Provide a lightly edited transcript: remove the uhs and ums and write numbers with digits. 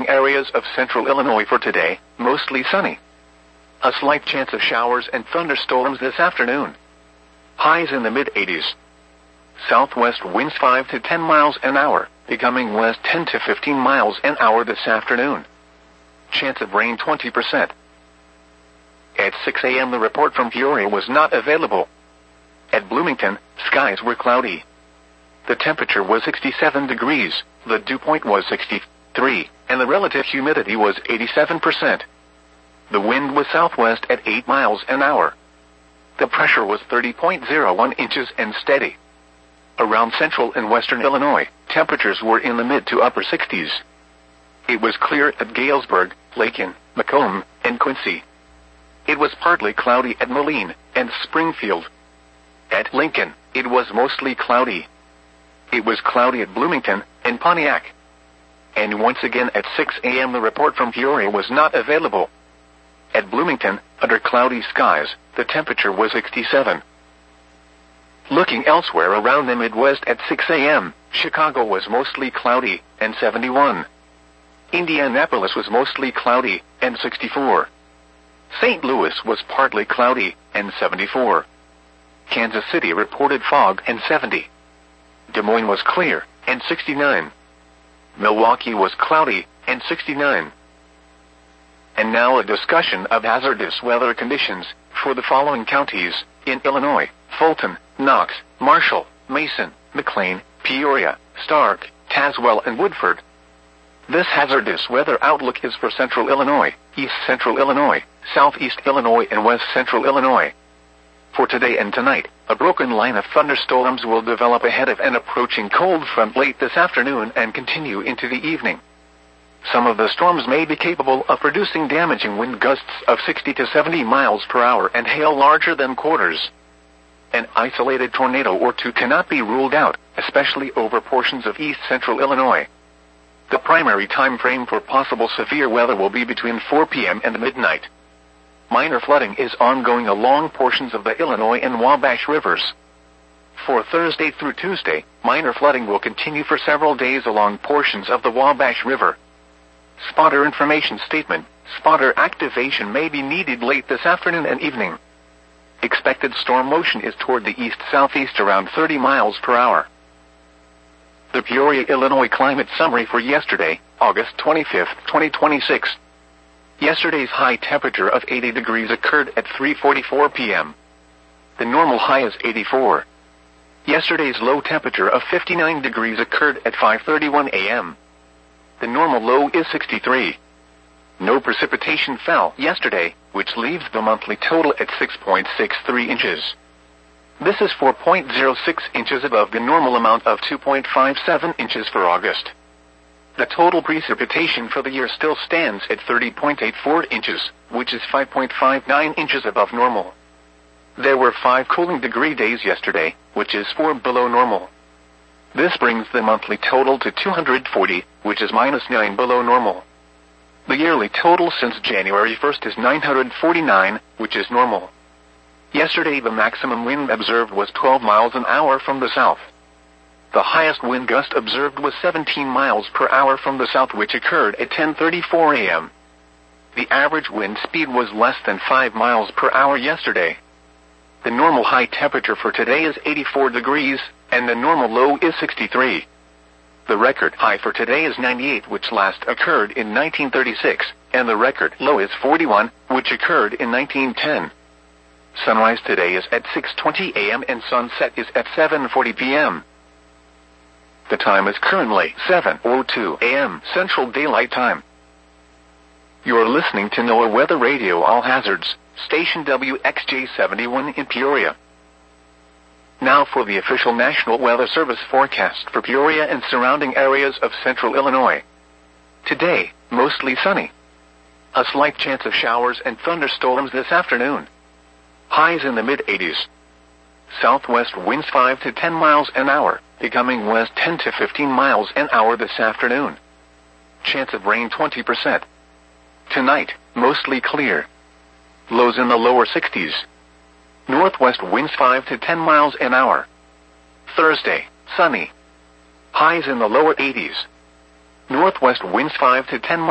surrounding areas of central Illinois for today, mostly sunny. A slight chance of showers and thunderstorms this afternoon. Highs in the mid-80s. Southwest winds 5 to 10 miles an hour, becoming west 10 to 15 miles an hour this afternoon. Chance of rain 20%. At 6 a.m. the report from Peoria was not available. At Bloomington, skies were cloudy. The temperature was 67 degrees, the dew point was 63, and the relative humidity was 87%. The wind was southwest at 8 miles an hour. The pressure was 30.01 inches and steady. Around central and western Illinois, temperatures were in the mid to upper 60s. It was clear at Galesburg, Lakin, Macomb, and Quincy. It was partly cloudy at Moline and Springfield. At Lincoln, it was mostly cloudy. It was cloudy at Bloomington and Pontiac. And once again at 6 a.m. the report from Peoria was not available. At Bloomington, under cloudy skies, the temperature was 67. Looking elsewhere around the Midwest at 6 a.m., Chicago was mostly cloudy and 71. Indianapolis was mostly cloudy and 64. St. Louis was partly cloudy and 74. Kansas City reported fog and 70. Des Moines was clear and 69. Milwaukee was cloudy and 69. And now a discussion of hazardous weather conditions for the following counties in Illinois: Fulton, Knox, Marshall, Mason, McLean, Peoria, Stark, Tazewell, and Woodford. This hazardous weather outlook is for central Illinois, east central Illinois, southeast Illinois, and west central Illinois. For today and tonight, a broken line of thunderstorms will develop ahead of an approaching cold front late this afternoon and continue into the evening. Some of the storms may be capable of producing damaging wind gusts of 60 to 70 miles per hour and hail larger than quarters. An isolated tornado or two cannot be ruled out, especially over portions of east central Illinois. The primary time frame for possible severe weather will be between 4 p.m. and midnight. Minor flooding is ongoing along portions of the Illinois and Wabash rivers. For Thursday through Tuesday, minor flooding will continue for several days along portions of the Wabash River. Spotter information statement: spotter activation may be needed late this afternoon and evening. Expected storm motion is toward the east-southeast around 30 miles per hour. The Peoria, Illinois climate summary for yesterday, August 25, 2026. Yesterday's high temperature of 80 degrees occurred at 3:44 p.m. The normal high is 84. Yesterday's low temperature of 59 degrees occurred at 5:31 a.m. The normal low is 63. No precipitation fell yesterday, which leaves the monthly total at 6.63 inches. This is 4.06 inches above the normal amount of 2.57 inches for August. The total precipitation for the year still stands at 30.84 inches, which is 5.59 inches above normal. There were 5 cooling degree days yesterday, which is 4 below normal. This brings the monthly total to 240, which is -9 below normal. The yearly total since January 1st is 949, which is normal. Yesterday the maximum wind observed was 12 miles an hour from the south. The highest wind gust observed was 17 miles per hour from the south, which occurred at 10:34 a.m. The average wind speed was less than 5 miles per hour yesterday. The normal high temperature for today is 84 degrees, and the normal low is 63. The record high for today is 98, which last occurred in 1936, and the record low is 41, which occurred in 1910. Sunrise today is at 6:20 a.m. and sunset is at 7:40 p.m. The time is currently 7:02 a.m. Central Daylight Time. You're listening to NOAA Weather Radio All Hazards, station WXJ71 in Peoria. Now for the official National Weather Service forecast for Peoria and surrounding areas of central Illinois. Today, mostly sunny. A slight chance of showers and thunderstorms this afternoon. Highs in the mid-80s. Southwest winds 5 to 10 miles an hour, becoming west 10 to 15 miles an hour this afternoon. Chance of rain 20%. Tonight, mostly clear. Lows in the lower 60s. Northwest winds 5 to 10 miles an hour. Thursday, sunny. Highs in the lower 80s. Northwest winds 5 to 10 miles